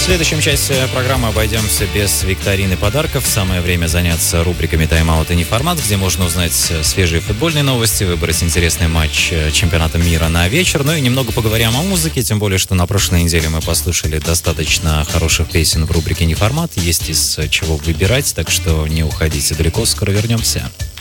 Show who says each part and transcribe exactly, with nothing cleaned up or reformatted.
Speaker 1: В следующем части программы обойдемся без викторины подарков. Самое время заняться рубриками «Тайм-аут» и «Неформат», где можно узнать свежие футбольные новости, выбрать интересный матч чемпионата мира на вечер. Ну и немного поговорим о музыке, тем более, что на прошлой неделе мы послушали достаточно хороших песен в рубрике «Неформат». Есть из чего выбирать, так что не уходите далеко, скоро вернемся.